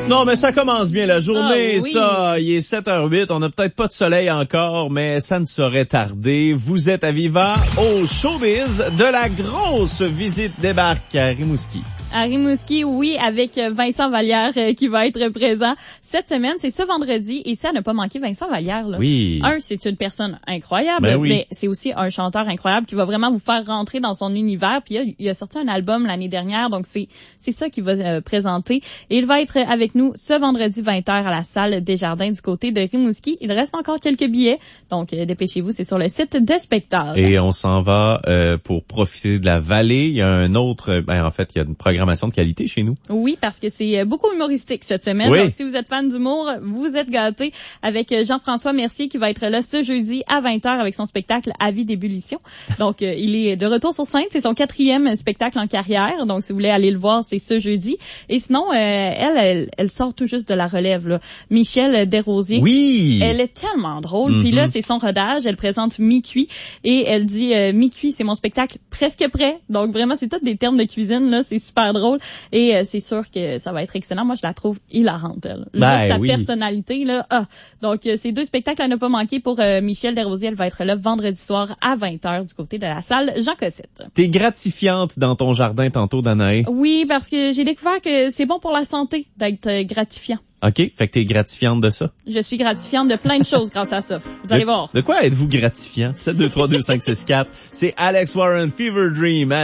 Non, mais ça commence bien la journée, oui. ça. Il est 7h08, on n'a peut-être pas de soleil encore, mais ça ne saurait tarder. Vous êtes à Viva au showbiz de la grosse visite débarque à Rimouski. À Rimouski, oui, avec Vincent Vallière qui va être présent cette semaine. C'est ce vendredi et ça n'a pas manqué Vincent Vallière. Là. Oui. C'est une personne incroyable, Ben oui. mais c'est aussi un chanteur incroyable qui va vraiment vous faire rentrer dans son univers. Puis il a sorti un album l'année dernière, donc c'est ça qu'il va présenter. Et il va être avec nous ce vendredi 20h à la salle Desjardins du côté de Rimouski. Il reste encore quelques billets, donc dépêchez-vous, c'est sur le site de spectacle. Et on s'en va pour profiter de la vallée. Il y a un autre, en fait, il y a une programmation de qualité chez nous. Oui, parce que c'est beaucoup humoristique cette semaine. Oui. Donc, si vous êtes fan d'humour, vous êtes gâtés avec Jean-François Mercier qui va être là ce jeudi à 20h avec son spectacle Avis d'ébullition. Donc, il est de retour sur scène. C'est son 4e spectacle en carrière. Donc, si vous voulez aller le voir, c'est ce jeudi. Et sinon, elle sort tout juste de la relève, là. Michel Desrosiers. Oui! Elle est tellement drôle. Puis là, c'est son rodage. Elle présente Mi-Cuit et elle dit Mi-Cuit, c'est mon spectacle presque prêt. Donc, vraiment, c'est tous des termes de cuisine, là. C'est super drôle. Et c'est sûr que ça va être excellent. Moi, je la trouve hilarante, elle. Juste sa personnalité, là. Donc, ces 2 spectacles à ne pas manquer pour Michel Desrosiers. Elle va être là vendredi soir à 20h du côté de la salle Jean Cossette. T'es gratifiante dans ton jardin tantôt, Danae. Oui, parce que j'ai découvert que c'est bon pour la santé d'être gratifiant. OK, fait que t'es gratifiante de ça. Je suis gratifiante de plein de choses grâce à ça. Vous allez voir. De quoi êtes-vous gratifiant? 7232564. C'est Alex Warren, Fever Dream.